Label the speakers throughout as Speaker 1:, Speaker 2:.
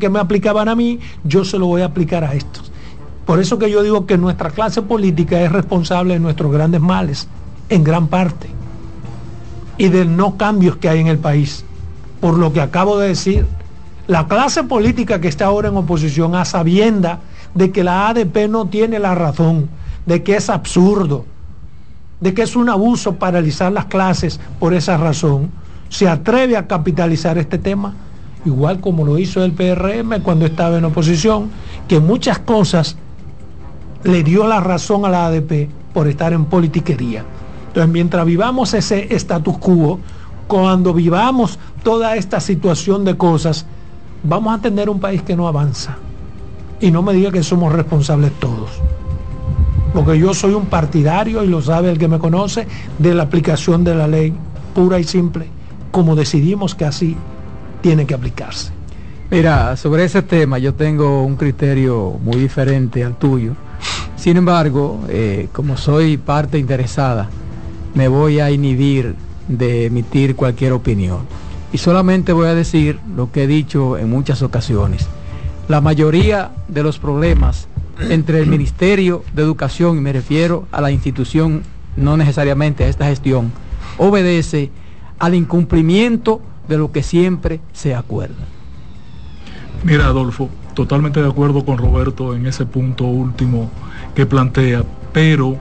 Speaker 1: que me aplicaban a mí, yo se lo voy a aplicar a estos. Por eso que yo digo que nuestra clase política es responsable de nuestros grandes males, en gran parte, y de no cambios que hay en el país. Por lo que acabo de decir, la clase política que está ahora en oposición, a sabienda de que la ADP no tiene la razón, de que es absurdo, de que es un abuso paralizar las clases por esa razón, se atreve a capitalizar este tema, igual como lo hizo el PRM cuando estaba en oposición, que muchas cosas le dio la razón a la ADP por estar en politiquería. Entonces, mientras vivamos ese status quo, cuando vivamos toda esta situación de cosas, vamos a tener un país que no avanza. Y no me diga que somos responsables todos, porque yo soy un partidario, y lo sabe el que me conoce, de la aplicación de la ley pura y simple, como decidimos que así tiene que aplicarse.
Speaker 2: Mira, sobre ese tema yo tengo un criterio muy diferente al tuyo. Sin embargo, como soy parte interesada, me voy a inhibir de emitir cualquier opinión. Y solamente voy a decir lo que he dicho en muchas ocasiones. La mayoría de los problemas entre el Ministerio de Educación, y me refiero a la institución, no necesariamente a esta gestión, obedece al incumplimiento de lo que siempre se acuerda.
Speaker 3: Mira, Adolfo, totalmente de acuerdo con Roberto en ese punto último que plantea, pero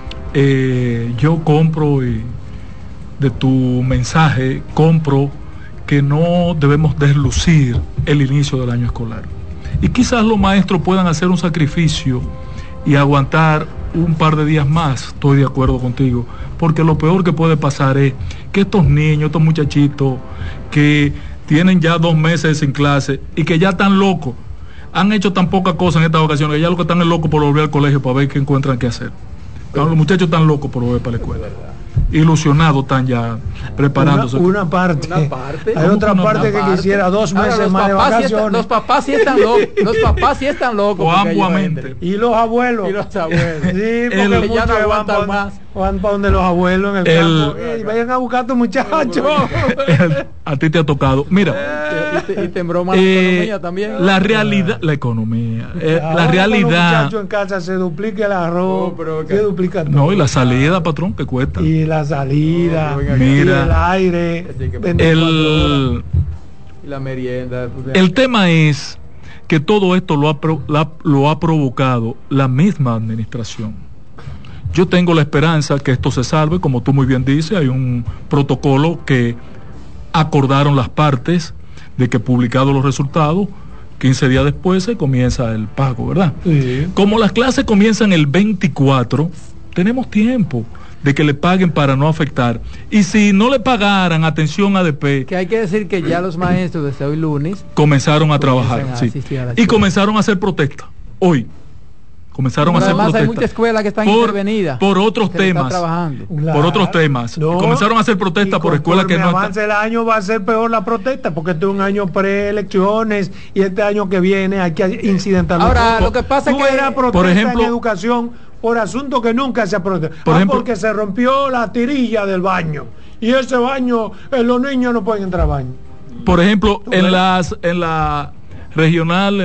Speaker 3: yo compro de tu mensaje, compro que no debemos deslucir el inicio del año escolar. Y quizás los maestros puedan hacer un sacrificio y aguantar un par de días más, estoy de acuerdo contigo, porque lo peor que puede pasar es que estos niños, estos muchachitos que tienen ya 2 meses sin clase y que ya están locos, han hecho tan poca cosa en esta ocasión, que ya lo que están es locos por volver al colegio para ver qué encuentran que hacer. Los muchachos están locos por volver para la escuela, ilusionados, están ya preparándose.
Speaker 1: Una parte. Hay otra parte que quisiera 2 meses más de vacaciones.
Speaker 2: Los papás sí están locos. Los papás sí están locos.
Speaker 1: Y los abuelos.
Speaker 2: Y los abuelos.
Speaker 1: Sí, porque
Speaker 2: ya no aguantan más.
Speaker 1: Van para donde los abuelos en el campo. Vayan a buscar a tu muchacho.
Speaker 3: A ti te ha tocado. Mira.
Speaker 2: Y te embroma la economía también.
Speaker 3: La realidad, la economía. La realidad.
Speaker 1: Muchachos en casa se duplica el arroz. Se duplica todo.
Speaker 3: No, y la salida, patrón, que cuesta.
Speaker 1: Y la salida.
Speaker 3: Mira.
Speaker 1: Y el aire.
Speaker 2: Y la merienda.
Speaker 3: El tema es que todo esto lo ha provocado la misma administración. Yo tengo la esperanza que esto se salve, como tú muy bien dices, hay un protocolo que acordaron las partes de que publicados los resultados, 15 días después se comienza el pago, ¿verdad?
Speaker 1: Sí.
Speaker 3: Como las clases comienzan el 24, tenemos tiempo de que le paguen para no afectar. Y si no le pagaran, atención ADP,
Speaker 2: que hay que decir que ya los maestros desde hoy lunes
Speaker 3: comenzaron a trabajar, sí, y comenzaron a hacer protesta hoy. Comenzaron a hacer protestas.
Speaker 2: Hay muchas escuelas que están intervenidas
Speaker 3: por otros temas. Por otros temas. No, comenzaron a hacer protestas por escuelas que no
Speaker 1: avance el año va a ser peor la protesta, porque este es un año preelecciones y este año que viene hay que incidentarlo.
Speaker 2: Ahora, lo que pasa es que
Speaker 1: era protesta, por ejemplo, en educación por asuntos que nunca se ha protestado. Porque se rompió la tirilla del baño y ese baño los niños no pueden entrar al baño.
Speaker 3: Por ejemplo, en la regional,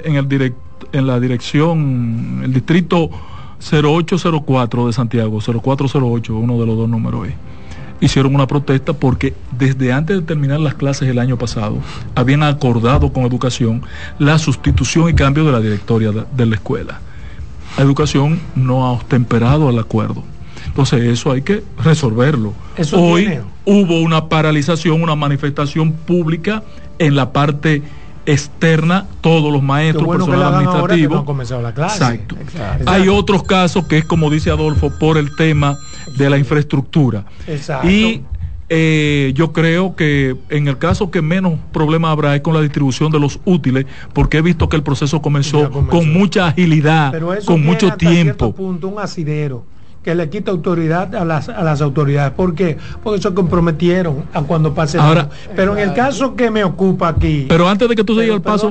Speaker 3: en la dirección, el distrito 0804 de Santiago, 0408, uno de los dos números hicieron una protesta porque desde antes de terminar las clases el año pasado habían acordado con Educación la sustitución y cambio de la directoria de la escuela. La Educación no ha obtemperado el acuerdo. Entonces eso hay que resolverlo. Hoy hubo una paralización, una manifestación pública en la parte externa, todos los maestros, personal administrativo.
Speaker 1: No han comenzado la clase.
Speaker 3: Exacto. Hay otros casos que es, como dice Adolfo, por el tema de la infraestructura.
Speaker 1: Exacto.
Speaker 3: Y yo creo que en el caso que menos problemas habrá es con la distribución de los útiles, porque he visto que el proceso comenzó con mucha agilidad, con mucho tiempo.
Speaker 1: Punto, un asidero que le quita autoridad a las autoridades. ¿Por qué? Porque se comprometieron a cuando pase
Speaker 3: ahora.
Speaker 1: Pero en el caso que me ocupa aquí.
Speaker 3: Pero antes de que tú sigas el paso.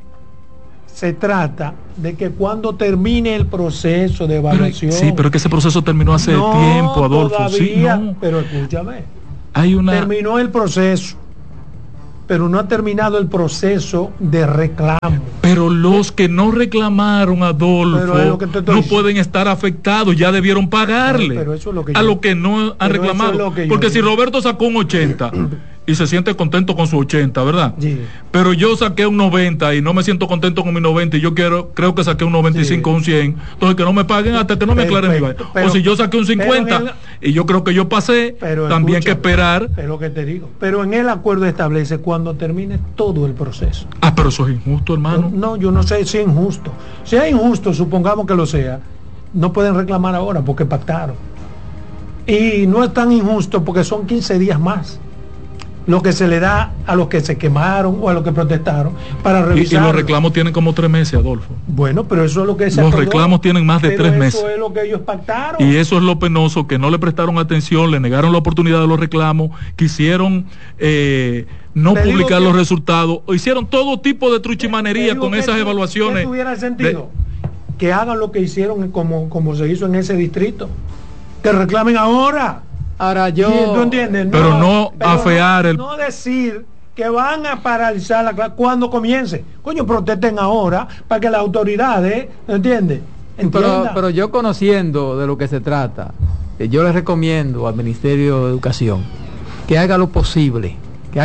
Speaker 1: Se trata de que cuando termine el proceso de evaluación.
Speaker 3: Sí, pero es que ese proceso terminó hace tiempo, Adolfo.
Speaker 1: Todavía,
Speaker 3: sí, no.
Speaker 1: Pero escúchame.
Speaker 3: Terminó
Speaker 1: el proceso. pero no ha terminado el proceso de reclamo.
Speaker 3: Pero los que no reclamaron, Adolfo, no pueden estar afectados, ya debieron pagarle
Speaker 1: pero eso es lo que
Speaker 3: a los que no han reclamado. Porque si Roberto sacó un 80 y se siente contento con su 80, ¿verdad?
Speaker 1: Sí.
Speaker 3: Pero yo saqué un 90 y no me siento contento con mi 90 y yo creo que saqué un 95 o un 100, entonces que no me paguen hasta que no me aclaren mi vaina. O si yo saqué un 50 y yo creo que yo pasé, también hay que esperar.
Speaker 1: Pero lo que te digo, pero en el acuerdo establece cuando termine todo el proceso.
Speaker 3: Pero eso es injusto, hermano.
Speaker 1: No, yo no sé si es injusto. Si es injusto, supongamos que lo sea, no pueden reclamar ahora porque pactaron. Y no es tan injusto porque son 15 días más lo que se le da a los que se quemaron o a los que protestaron para revisar.
Speaker 3: Y los reclamos tienen como 3 meses, Adolfo.
Speaker 1: Bueno, pero eso es lo que se
Speaker 3: Los reclamos tienen más de 3 meses.
Speaker 1: Eso es lo que ellos pactaron.
Speaker 3: Y eso es lo penoso, que no le prestaron atención, le negaron la oportunidad de los reclamos, quisieron no publicar los resultados, o hicieron todo tipo de truchimanería con esas evaluaciones.
Speaker 1: ¿Qué tuviera sentido? Que hagan lo que hicieron como se hizo en ese distrito. Que reclamen ahora.
Speaker 2: Ahora yo...
Speaker 1: Sí, ¿tú entiendes?
Speaker 3: Pero no afear el...
Speaker 1: No decir que van a paralizar la clase cuando comience. Coño, protesten ahora para que las autoridades, ¿entiendes?
Speaker 2: Pero yo conociendo de lo que se trata, yo les recomiendo al Ministerio de Educación que haga lo posible,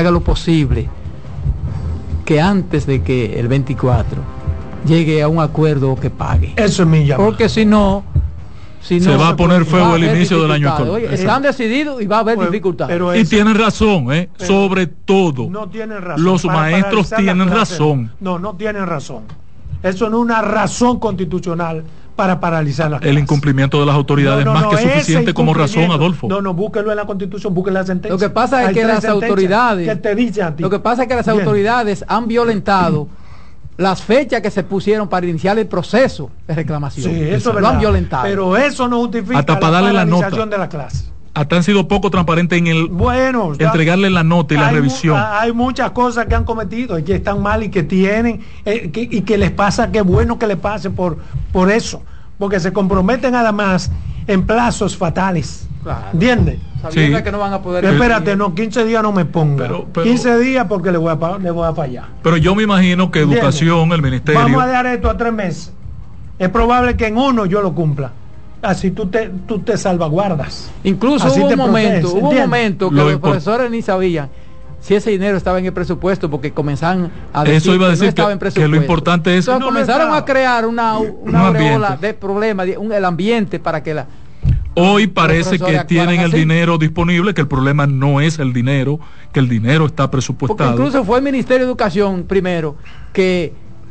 Speaker 2: que antes de que el 24 llegue a un acuerdo que pague.
Speaker 1: Eso es mi llamado.
Speaker 2: Porque si no,
Speaker 3: se va a poner feo el inicio del año escolar.
Speaker 2: Oye, están decididos y va a haber dificultades.
Speaker 3: Y tienen razón, sobre todo.
Speaker 1: No tienen razón.
Speaker 3: Los maestros tienen razón.
Speaker 1: No tienen razón. Eso no es una razón constitucional para paralizar las clases.
Speaker 3: El incumplimiento de las autoridades más que suficiente como razón, Adolfo.
Speaker 1: No, búsquelo en la Constitución, búsquelo en la sentencia.
Speaker 2: Lo que pasa es que las autoridades...
Speaker 1: ¿Qué te dice a ti?
Speaker 2: Lo que pasa es que las autoridades han violentado las fechas que se pusieron para iniciar el proceso de reclamación.
Speaker 1: Sí, eso es verdad.
Speaker 2: Lo han violentado.
Speaker 1: Pero eso no justifica
Speaker 3: hasta para darle la nota
Speaker 1: de la clase.
Speaker 3: Hasta han sido poco transparentes en el entregarle la nota y la revisión.
Speaker 1: Hay muchas cosas que han cometido y que están mal y que tienen y que les pasa, qué bueno que les pase por eso, porque se comprometen además en plazos fatales.
Speaker 2: Claro.
Speaker 1: ¿Entiendes?
Speaker 2: Sabiendo que no van a poder...
Speaker 1: Espérate, 15 días no me ponga. 15 días porque le voy a fallar.
Speaker 3: Pero yo me imagino que Educación, el Ministerio...
Speaker 1: Vamos a dejar esto a 3 meses. Es probable que en 1 yo lo cumpla. Así tú te salvaguardas.
Speaker 2: Incluso hubo un momento que los profesores ni sabían si ese dinero estaba en el presupuesto, porque comenzaban a decir
Speaker 3: eso iba a decir
Speaker 2: que no estaba en presupuesto.
Speaker 3: Que lo importante es...
Speaker 2: Entonces comenzaron a crear una aureola de problemas, el ambiente para que
Speaker 3: Hoy parece que tienen el dinero disponible, que el problema no es el dinero, que el dinero está presupuestado.
Speaker 2: Porque incluso fue el Ministerio de Educación primero que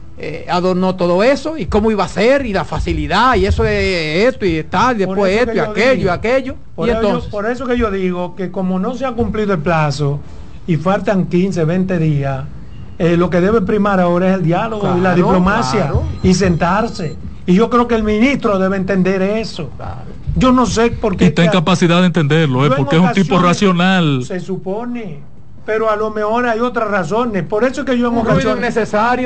Speaker 2: adornó todo eso y cómo iba a ser y la facilidad y eso de esto y tal, y después esto y aquello.
Speaker 1: Por eso que yo digo que como no se ha cumplido el plazo y faltan 15, 20 días, lo que debe primar ahora es el diálogo y la diplomacia y sentarse. Y yo creo que el ministro debe entender eso. Yo no sé por qué...
Speaker 3: Y está en capacidad de entenderlo, porque es un tipo racional.
Speaker 1: Se supone, pero a lo mejor hay otras razones. Por eso es que yo en ocasiones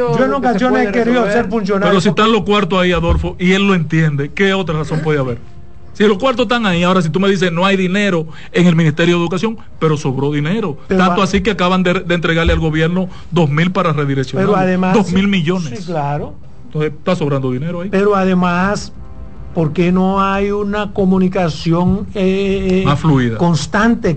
Speaker 1: he querido ser funcionario.
Speaker 3: Pero si están los cuartos ahí, Adolfo, y él lo entiende, ¿qué otra razón puede haber? Si los cuartos están ahí, ahora si tú me dices no hay dinero en el Ministerio de Educación, pero sobró dinero. Tanto así que acaban de entregarle al gobierno 2.000 para redireccionar.
Speaker 1: Pero además
Speaker 3: 2.000 millones.
Speaker 1: Sí, claro.
Speaker 3: Entonces está sobrando dinero ahí.
Speaker 1: Pero además, ¿por qué no hay una comunicación
Speaker 3: más fluida?
Speaker 1: Constante.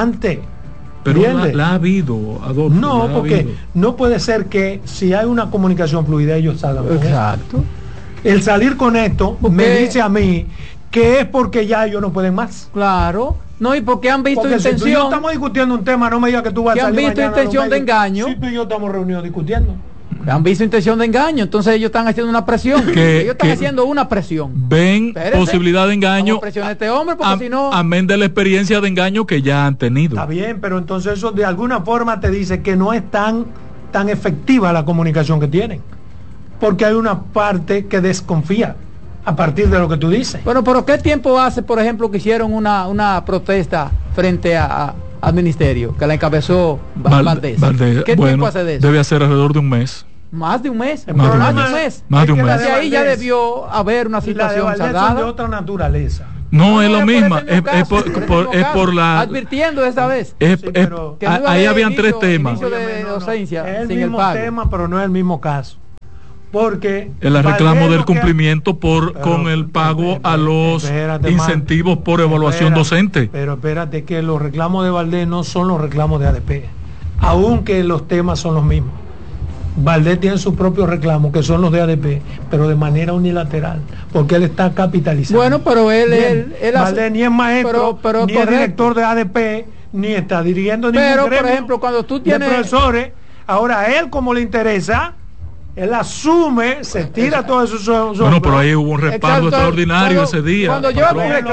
Speaker 3: Pero la ha habido, Adolfo.
Speaker 1: No, porque no puede ser que si hay una comunicación fluida ellos salgan.
Speaker 2: Exacto.
Speaker 1: El salir con esto me dice a mí que es porque ya ellos no pueden más.
Speaker 2: Claro. No, y porque han visto intención.
Speaker 1: Si tú y yo estamos discutiendo un tema, no me digas que tú vas a salir
Speaker 2: mañana. Que han visto intención de engaño.
Speaker 1: Si tú y yo estamos reunidos discutiendo.
Speaker 2: Han visto intención de engaño, entonces ellos están haciendo una presión. Ellos están haciendo una presión.
Speaker 3: Ven posibilidad de engaño.
Speaker 2: Presión a este hombre, porque si no...
Speaker 3: Amén de la experiencia de engaño que ya han tenido.
Speaker 1: Está bien, pero entonces eso de alguna forma te dice que no es tan efectiva la comunicación que tienen. Porque hay una parte que desconfía a partir de lo que tú dices.
Speaker 2: Bueno, pero ¿qué tiempo hace, por ejemplo, que hicieron una protesta frente al ministerio, que la encabezó Valdés? ¿Qué tiempo hace de eso?
Speaker 3: Debe ser alrededor de un mes.
Speaker 2: Más de un mes.
Speaker 3: Más de un mes.
Speaker 2: Desde ahí ya debió haber una situación
Speaker 1: saldada. De otra naturaleza.
Speaker 3: No, es la misma, es por la...
Speaker 2: Advirtiendo esta vez.
Speaker 3: Ahí habían tres temas.
Speaker 2: De docencia,
Speaker 1: es el
Speaker 2: sin
Speaker 1: mismo
Speaker 2: el pago.
Speaker 1: tema, pero no es el mismo caso. Porque
Speaker 3: el reclamo
Speaker 1: Valdés
Speaker 3: del cumplimiento con el pago a los incentivos por evaluación docente.
Speaker 1: Pero espérate, que los reclamos de Valdés no son los reclamos de ADP, aunque los temas son los mismos. Valdés tiene sus propios reclamos, que son los de ADP, pero de manera unilateral, porque él está capitalizando.
Speaker 2: Bueno, pero él
Speaker 1: Valdés ni es maestro,
Speaker 2: pero
Speaker 1: ni es director de ADP, ni está dirigiendo ningún gremio.
Speaker 2: Pero, por ejemplo, cuando tú tienes...
Speaker 1: de profesores, ahora a él, como le interesa, él asume, se tira todo eso.
Speaker 3: Bueno, pero ahí hubo un respaldo extraordinario ese día.
Speaker 2: Cuando yo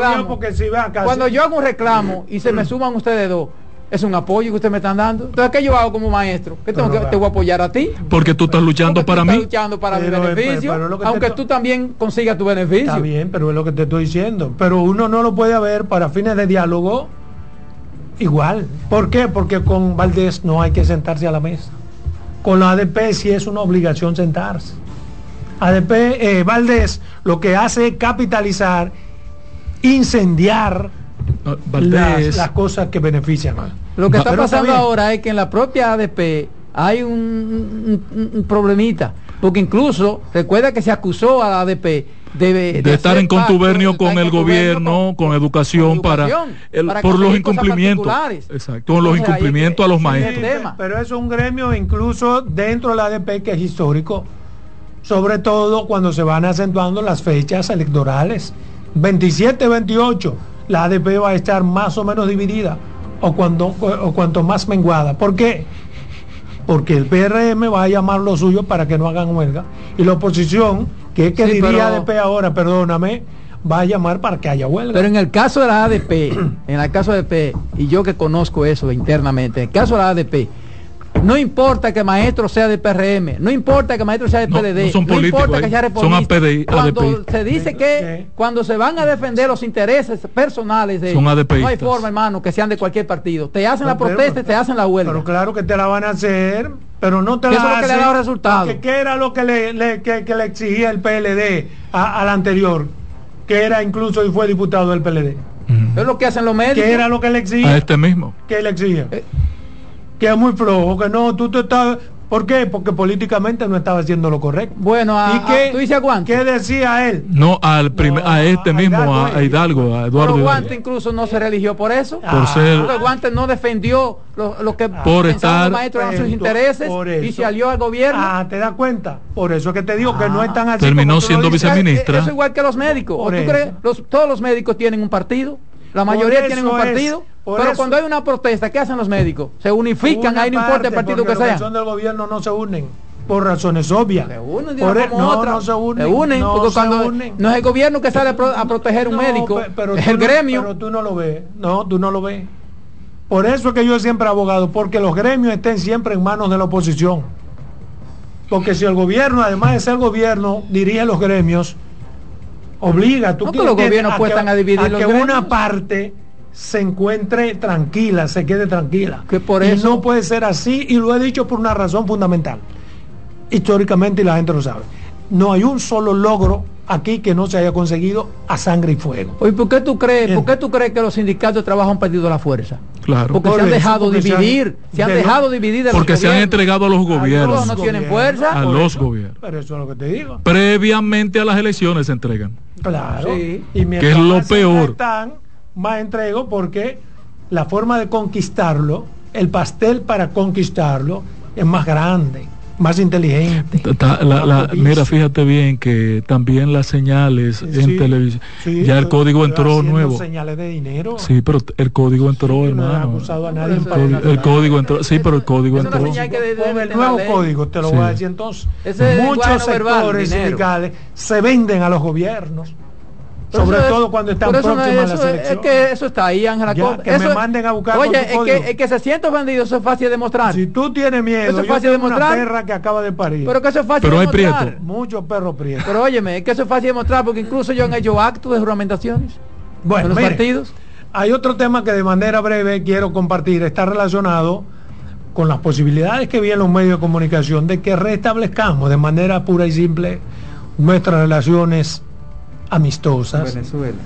Speaker 2: hago un reclamo y se me suman ustedes dos, es un apoyo que ustedes me están dando. Entonces, ¿qué yo hago como maestro? ¿Qué tengo te voy a apoyar a ti?
Speaker 3: Porque tú estás luchando para mí.
Speaker 2: Estás luchando para mi beneficio, aunque tú también consigas tu beneficio.
Speaker 1: Está bien, pero es lo que te estoy diciendo. Pero uno no lo puede ver para fines de diálogo igual. ¿Por qué? Porque con Valdés no hay que sentarse a la mesa. Con la ADP sí es una obligación sentarse. ADP, Valdés lo que hace es capitalizar, incendiar las cosas que benefician.
Speaker 2: Lo que está pasando ahora es que en la propia ADP hay un problemita, porque incluso recuerda que se acusó a la ADP de
Speaker 3: estar en contubernio con el gobierno, con educación para por los incumplimientos. Exacto, con los incumplimientos a los maestros.
Speaker 1: Pero eso es un gremio incluso dentro de la ADP que es histórico, sobre todo cuando se van acentuando las fechas electorales. 27, 28, la ADP va a estar más o menos dividida o cuanto más menguada. ¿Por qué? Porque el PRM va a llamar lo suyo para que no hagan huelga y la oposición, que es que sí, diría ADP ahora, perdóname, va a llamar para que haya huelga.
Speaker 2: Pero en el caso de la ADP, y yo que conozco eso internamente, en el caso de la ADP, no importa que maestro sea de PRM, no importa que maestro sea de PLD,
Speaker 3: no importa
Speaker 2: que sea reformista, cuando se dice que cuando se van a defender los intereses personales de ellos, no hay forma, hermano, que sean de cualquier partido. Te hacen la protesta y te hacen la huelga.
Speaker 1: Pero claro que te la van a hacer, pero no te la hacen.
Speaker 2: Eso es lo que le da resultados.
Speaker 1: Porque ¿qué era lo que le exigía el PLD al anterior? Que era incluso y fue diputado del PLD.
Speaker 2: Es lo que hacen los médicos.
Speaker 1: ¿Qué era lo que le exigía?
Speaker 3: A este mismo.
Speaker 1: ¿Qué le exigía? Que es muy flojo, que no, tú te estás... ¿Por qué? Porque políticamente no estaba haciendo lo correcto.
Speaker 2: Bueno, ¿tú dices aguante?
Speaker 1: ¿Qué decía él?
Speaker 3: No, a Hidalgo, a Eduardo.
Speaker 2: Pero Guante incluso no se religió por eso.
Speaker 3: Por ser...
Speaker 2: Guante no defendió lo que
Speaker 3: por estar...
Speaker 2: los maestros eran sus intereses y se alió al gobierno.
Speaker 1: ¿Te das cuenta? Por eso que te digo que no están así.
Speaker 3: Terminó siendo viceministra.
Speaker 2: Eso igual que los médicos. ¿O tú crees? Todos los médicos tienen un partido. La mayoría tienen un partido, pero cuando hay una protesta, ¿qué hacen los médicos? Se unifican, ahí no importa el partido que sea.
Speaker 1: Los que son del gobierno no se unen, por razones obvias.
Speaker 2: Se unen,
Speaker 1: no se unen.
Speaker 2: Se unen, porque cuando no es el gobierno que sale a proteger un médico, es el gremio.
Speaker 1: Pero tú no lo ves, tú no lo ves. Por eso es que yo siempre he abogado, porque los gremios estén siempre en manos de la oposición. Porque si el gobierno, además de ser gobierno, dirige los gremios, obliga
Speaker 2: que los gobiernos puedan a dividir los gremios.
Speaker 1: Una parte se encuentre tranquila, se quede tranquila.
Speaker 2: Que por eso
Speaker 1: no puede ser así, y lo he dicho por una razón fundamental. Históricamente, y la gente lo sabe. No hay un solo logro aquí que no se haya conseguido a sangre y fuego.
Speaker 2: Oye, ¿por qué tú crees que los sindicatos de trabajo han perdido la fuerza?
Speaker 3: Claro.
Speaker 2: Porque se han dejado dividir. Se han dejado dividir de
Speaker 3: porque se han entregado a los gobiernos.
Speaker 2: No tienen fuerza.
Speaker 3: A los gobiernos.
Speaker 1: Pero eso es lo que te digo.
Speaker 3: Previamente a las elecciones se entregan.
Speaker 1: Claro.
Speaker 2: Sí.
Speaker 1: Y
Speaker 3: que es lo peor.
Speaker 1: Están más entrego porque la forma de conquistarlo, el pastel para conquistarlo es más grande, más inteligente.
Speaker 3: Mira, fíjate bien que también las señales en televisión, ya el código entró nuevo.
Speaker 1: Señales de dinero.
Speaker 3: Sí, pero el código entró, hermano. El código entró, sí, pero el código entró.
Speaker 1: Con el nuevo código, te lo voy a decir entonces. Muchos sectores sindicales se venden a los gobiernos. Sobre todo cuando están próximas a las elecciones.
Speaker 2: Es que eso está ahí, Ángela.
Speaker 1: Que me manden a buscar.
Speaker 2: Oye, es que se siente ofendido, eso es fácil de demostrar.
Speaker 1: Si tú tienes miedo,
Speaker 2: eso es fácil de demostrar.
Speaker 1: Una perra que acaba de parir.
Speaker 2: Pero que eso es fácil de demostrar.
Speaker 3: Prieto.
Speaker 1: Muchos perros prietos.
Speaker 2: Pero óyeme, es que eso es fácil de demostrar porque incluso yo han hecho actos de juramentaciones.
Speaker 1: Bueno,
Speaker 2: en los partidos.
Speaker 1: Hay otro tema que de manera breve quiero compartir. Está relacionado con las posibilidades que vi en los medios de comunicación de que restablezcamos de manera pura y simple nuestras relaciones amistosas.
Speaker 2: Venezuela.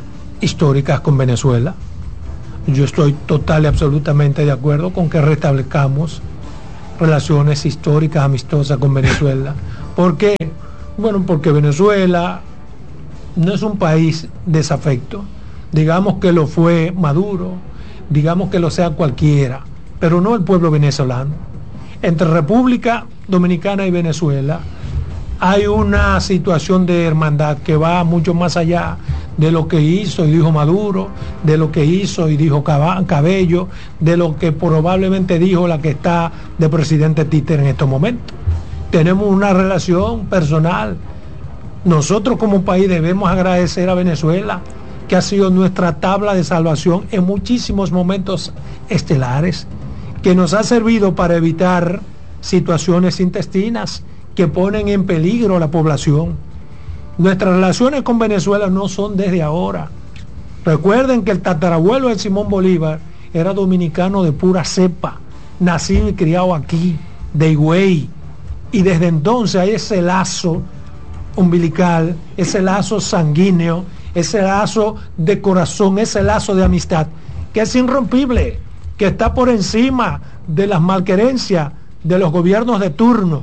Speaker 1: históricas con Venezuela. Yo estoy total y absolutamente de acuerdo con que restablezcamos relaciones históricas, amistosas con Venezuela. ¿Por qué? Bueno, porque Venezuela no es un país desafecto. Digamos que lo fue Maduro, digamos que lo sea cualquiera, pero no el pueblo venezolano. Entre República Dominicana y Venezuela hay una situación de hermandad que va mucho más allá de lo que hizo y dijo Maduro, de lo que hizo y dijo Cabello, de lo que probablemente dijo la que está de presidente títere en estos momentos. Tenemos una relación personal. Nosotros como país debemos agradecer a Venezuela, que ha sido nuestra tabla de salvación en muchísimos momentos estelares, que nos ha servido para evitar situaciones intestinas que ponen en peligro a la población. Nuestras relaciones con Venezuela no son desde ahora. Recuerden que el tatarabuelo de Simón Bolívar era dominicano de pura cepa, nacido y criado aquí, de Higüey, y desde entonces hay ese lazo umbilical, ese lazo sanguíneo, ese lazo de corazón, ese lazo de amistad, que es irrompible, que está por encima de las malquerencias de los gobiernos de turno.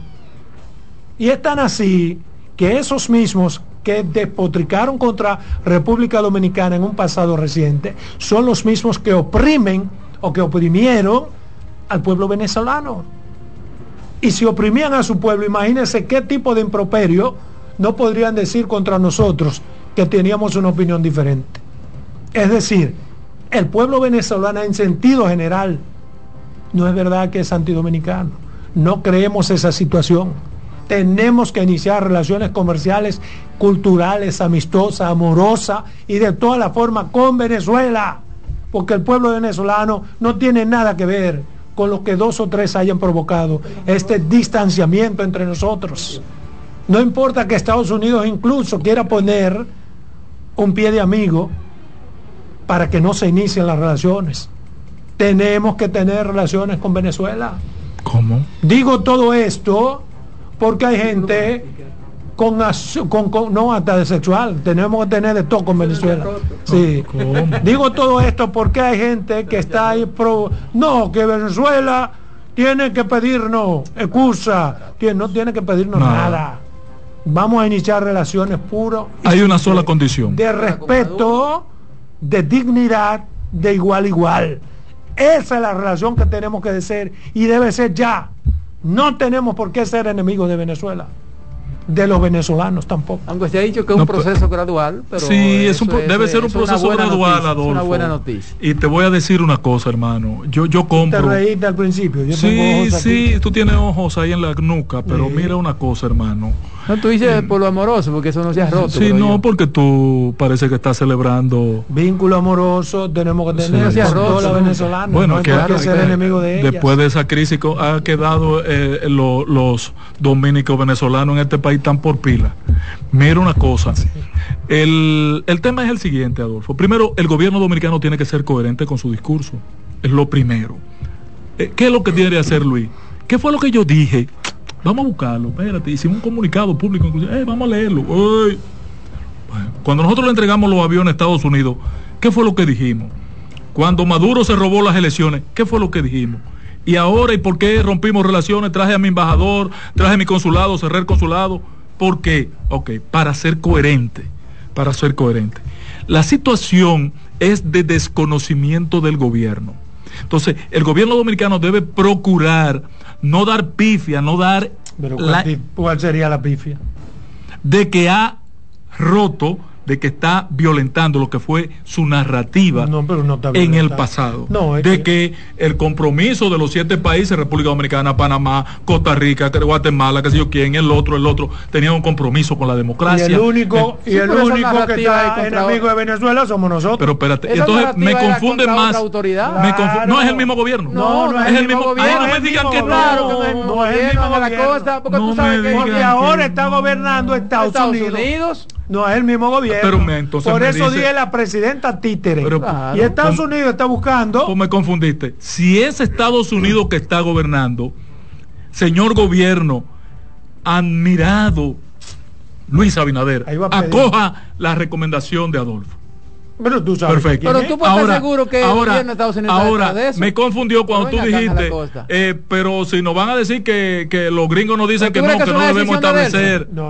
Speaker 1: Y es tan así que esos mismos que despotricaron contra República Dominicana en un pasado reciente son los mismos que oprimen o que oprimieron al pueblo venezolano. Y si oprimían a su pueblo, imagínense qué tipo de improperio no podrían decir contra nosotros que teníamos una opinión diferente. Es decir, el pueblo venezolano en sentido general no es verdad que es antidominicano. No creemos esa situación. Tenemos que iniciar relaciones comerciales, culturales, amistosas, amorosas y de toda la forma con Venezuela, porque el pueblo venezolano no tiene nada que ver con lo que 2 o 3 hayan provocado este distanciamiento entre nosotros. No importa que Estados Unidos incluso quiera poner un pie de amigo para que no se inicien las relaciones. Tenemos que tener relaciones con Venezuela.
Speaker 3: ¿Cómo?
Speaker 1: Digo todo esto porque hay gente con no hasta de sexual, tenemos que tener de todo con Venezuela. Sí.
Speaker 3: ¿Cómo?
Speaker 1: Digo todo esto porque hay gente que está ahí no, que Venezuela tiene que pedirnos excusa, no tiene que pedirnos nada. Vamos a iniciar relaciones puras.
Speaker 3: Hay una sola condición.
Speaker 1: De respeto, de dignidad, de igual a igual. Esa es la relación que tenemos que hacer y debe ser ya. No tenemos por qué ser enemigos de Venezuela, de los venezolanos tampoco.
Speaker 2: Aunque se ha dicho que es un proceso gradual, pero
Speaker 3: sí, debe ser un proceso gradual, Adolfo.
Speaker 2: Es una buena noticia.
Speaker 3: Y te voy a decir una cosa, hermano. Yo compro.
Speaker 1: Te reíste al principio. Yo
Speaker 3: sí, tú tienes ojos ahí en la nuca, pero mira una cosa, hermano.
Speaker 2: No, tú dices por lo amoroso, porque eso no se ha roto.
Speaker 3: Sí, no, porque tú parece que estás celebrando
Speaker 1: vínculo amoroso. Tenemos que tener
Speaker 2: con toda la venezolana.
Speaker 3: Bueno,
Speaker 1: no hay que ser enemigo de ellas.
Speaker 3: Después de esa crisis ha quedado los dominicos venezolanos en este país tan por pila. Mira una cosa. Sí. El tema es el siguiente, Adolfo. Primero, el gobierno dominicano tiene que ser coherente con su discurso. Es lo primero. ¿Qué es lo que tiene que hacer Luis? ¿Qué fue lo que yo dije? Vamos a buscarlo, espérate, hicimos un comunicado público, vamos a leerlo. Bueno, cuando nosotros le entregamos los aviones a Estados Unidos, ¿qué fue lo que dijimos? Cuando Maduro se robó las elecciones, ¿qué fue lo que dijimos? Y ahora, ¿y por qué rompimos relaciones? Traje a mi embajador, traje a mi consulado, cerré el consulado. ¿Por qué? Ok, para ser coherente, La situación es de desconocimiento del gobierno. Entonces, el gobierno dominicano debe procurar no dar pifia, no dar...
Speaker 1: Pero ¿cuál sería la pifia?
Speaker 3: De que ha roto, de que está violentando lo que fue su narrativa en el pasado. De que el compromiso de los 7 países, República Dominicana, Panamá, Costa Rica, Guatemala, que sé yo quién, el otro, tenían un compromiso con la democracia.
Speaker 1: Y el único que está enemigo de Venezuela somos nosotros.
Speaker 3: Pero espérate, entonces me confunden más. No es el mismo gobierno.
Speaker 1: No es el mismo gobierno.
Speaker 3: No me digan que
Speaker 1: no es el mismo gobierno. Porque ahora está gobernando Estados Unidos. No es el mismo gobierno. Por eso dije la presidenta títere. Y Estados Unidos está buscando.
Speaker 3: Pues me confundiste. Si es Estados Unidos que está gobernando, señor gobierno, admirado Luis Abinader, acoja la recomendación de Adolfo.
Speaker 1: Pero tú sabes.
Speaker 3: Perfecto.
Speaker 2: Pero tú puedes estar seguro que el gobierno de Estados Unidos está detrás de eso.
Speaker 3: Me confundió cuando tú dijiste, pero si nos van a decir que los gringos nos dicen que no debemos establecer.
Speaker 1: No,